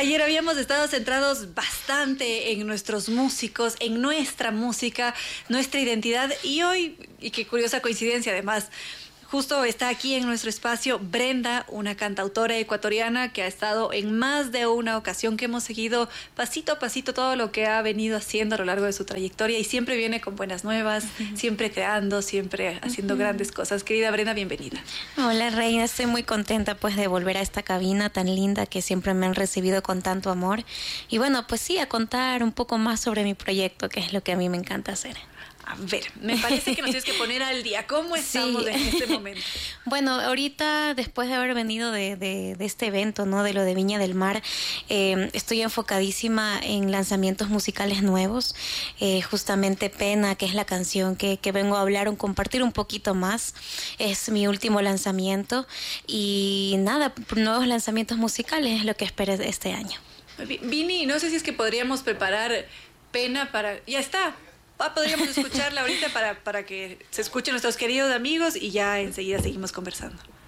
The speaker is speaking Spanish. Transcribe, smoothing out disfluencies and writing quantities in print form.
Ayer habíamos estado centrados bastante en nuestros músicos, en nuestra música, nuestra identidad, y hoy, y qué curiosa coincidencia además, justo está aquí en nuestro espacio Brenda, una cantautora ecuatoriana que ha estado en más de una ocasión, que hemos seguido pasito a pasito todo lo que ha venido haciendo a lo largo de su trayectoria, y siempre viene con buenas nuevas, siempre creando, siempre haciendo grandes cosas. Querida Brenda, bienvenida. Hola, Reina, estoy muy contenta pues de volver a esta cabina tan linda que siempre me han recibido con tanto amor. Y bueno, pues sí, a contar un poco más sobre mi proyecto, que es lo que a mí me encanta hacer. A ver, me parece que nos tienes que poner al día. ¿Cómo estamos en este momento? Bueno, ahorita, después de haber venido de este evento, ¿no? De lo de Viña del Mar, estoy enfocadísima en lanzamientos musicales nuevos. Justamente Pena, que es la canción que vengo a hablar, compartir un poquito más. Es mi último lanzamiento. Y nada, nuevos lanzamientos musicales es lo que espero este año. Vini, no sé si es que podríamos preparar Pena para... Ya está. Podríamos escucharla ahorita para que se escuchen nuestros queridos amigos, y ya enseguida seguimos conversando.